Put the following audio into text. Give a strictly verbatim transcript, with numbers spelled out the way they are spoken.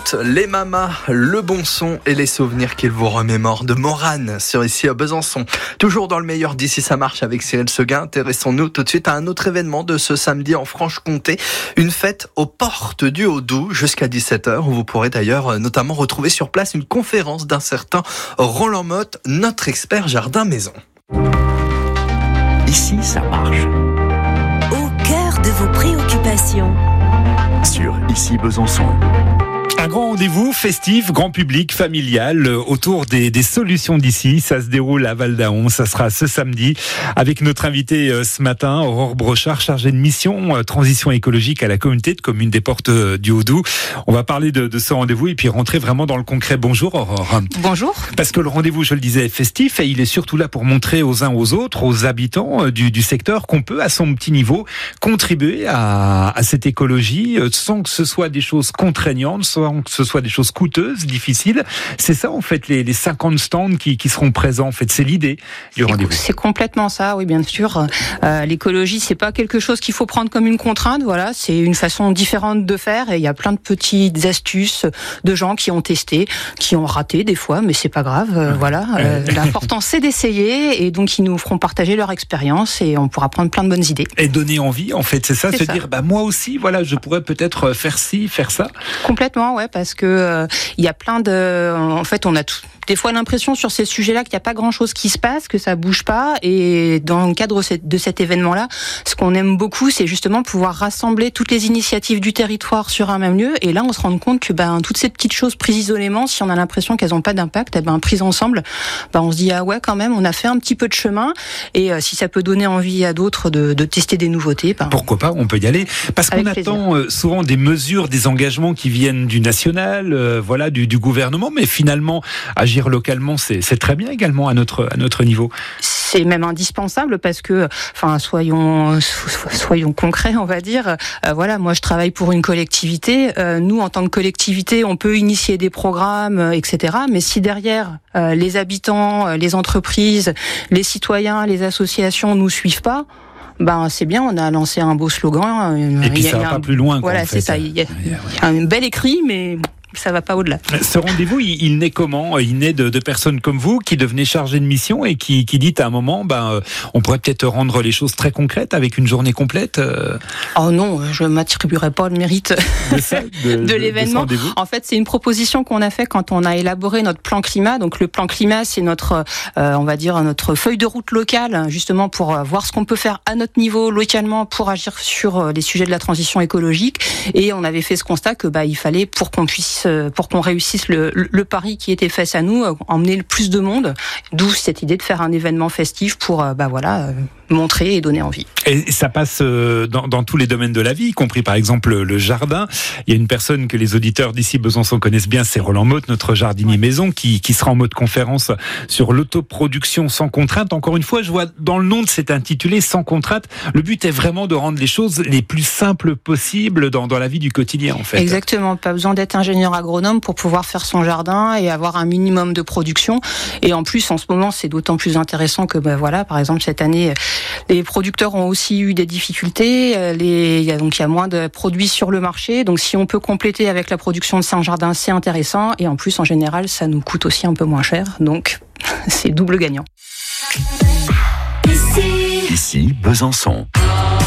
écoute les mamas, le bon son et les souvenirs qu'ils vous remémorent de Morane sur ici à Besançon. Toujours dans le meilleur d'ici ça marche avec Cyril Seguin. Intéressons-nous tout de suite à un autre événement de ce samedi en Franche-Comté. Une fête aux portes du Haut-Doubs jusqu'à dix-sept heures où vous pourrez d'ailleurs notamment retrouver sur place une conférence d'un certain Roland Motte, notre expert jardin maison. Ici ça marche. Au cœur de vos préoccupations. Sur Ici Besançon. Un grand rendez-vous festif, grand public, familial, autour des, des solutions d'ici. Ça se déroule à Val-d'Aon. Ça sera ce samedi avec notre invitée ce matin, Aurore Brochard, chargée de mission transition écologique à la communauté de communes des Portes du Haut-Doubs. On va parler de, de ce rendez-vous et puis rentrer vraiment dans le concret. Bonjour Aurore. Bonjour. Parce que le rendez-vous, je le disais, est festif et il est surtout là pour montrer aux uns aux autres, aux habitants du, du secteur, qu'on peut à son petit niveau contribuer à, à cette écologie sans que ce soit des choses contraignantes, sans que ce soit des choses coûteuses, difficiles. C'est ça, en fait, les, les cinquante stands qui, qui seront présents. En fait, c'est l'idée du rendez-vous. C'est complètement ça, oui, bien sûr. Euh, l'écologie, c'est pas quelque chose qu'il faut prendre comme une contrainte. Voilà, c'est une façon différente de faire. Et il y a plein de petites astuces de gens qui ont testé, qui ont raté des fois, mais c'est pas grave. Euh, voilà, euh, l'important c'est d'essayer, et donc ils nous feront partager leur expérience et on pourra prendre plein de bonnes idées. Et donner envie, en fait, c'est ça, c'est se ça. dire, bah moi aussi, voilà, je pourrais peut-être faire ci, faire ça. Complètement. Ouais, parce que euh, il y a plein de, en fait, on a tout, des fois l'impression sur ces sujets-là qu'il n'y a pas grand-chose qui se passe, que ça bouge pas. Et dans le cadre de cet événement-là, ce qu'on aime beaucoup, c'est justement pouvoir rassembler toutes les initiatives du territoire sur un même lieu. Et là, on se rend compte que ben toutes ces petites choses prises isolément, si on a l'impression qu'elles n'ont pas d'impact, eh ben prises ensemble, ben on se dit ah ouais, quand même, on a fait un petit peu de chemin. Et euh, si ça peut donner envie à d'autres de, de tester des nouveautés, ben, pourquoi pas, on peut y aller. Parce qu'on attend plaisir. souvent des mesures, des engagements qui viennent du national, euh, voilà, du, du gouvernement, mais finalement agir localement, c'est, c'est très bien également à notre à notre niveau. C'est même indispensable parce que, enfin, soyons soyons concrets, on va dire. Euh, voilà, moi je travaille pour une collectivité. Euh, nous, en tant que collectivité, on peut initier des programmes, euh, et cetera. Mais si derrière euh, les habitants, euh, les entreprises, les citoyens, les associations nous suivent pas, ben c'est bien, on a lancé un beau slogan. Et puis il y a, ça va il y a pas un, plus loin. Voilà, quoi, en c'est fait. ça. Il y a, il y a un bel écrit, mais ça va pas au-delà. Ce rendez-vous, il, il naît comment ? Il naît de, de personnes comme vous qui devenez chargées de mission et qui, qui dites à un moment, ben, on pourrait peut-être rendre les choses très concrètes avec une journée complète. Euh... Oh non, je m'attribuerai pas le mérite de, ça, de, de, de l'événement. De en fait, c'est une proposition qu'on a fait quand on a élaboré notre plan climat. Donc le plan climat, c'est notre, euh, on va dire notre feuille de route locale, justement pour voir ce qu'on peut faire à notre niveau localement pour agir sur les sujets de la transition écologique. Et on avait fait ce constat que bah il fallait pour qu'on puisse pour qu'on réussisse le, le, le pari qui était fait à nous, emmener le plus de monde, d'où cette idée de faire un événement festif pour bah voilà montrer et donner envie. Et ça passe dans, dans tous les domaines de la vie, y compris par exemple le jardin. Il y a une personne que les auditeurs d'ici Besançon connaissent bien, c'est Roland Motte, notre jardinier maison, qui, qui sera en mode conférence sur l'autoproduction sans contrainte. Encore une fois, je vois dans le nom de cet intitulé sans contrainte. Le but est vraiment de rendre les choses les plus simples possibles dans, dans la vie du quotidien, en fait. Exactement. Pas besoin d'être ingénieur agronome pour pouvoir faire son jardin et avoir un minimum de production. Et en plus, en ce moment, c'est d'autant plus intéressant que, ben voilà, par exemple, cette année, les producteurs ont aussi eu des difficultés. Les, il y a, donc, il y a moins de produits sur le marché. Donc, si on peut compléter avec la production de son jardin, c'est intéressant. Et en plus, en général, ça nous coûte aussi un peu moins cher. Donc, c'est double gagnant. Ici, Ici Besançon.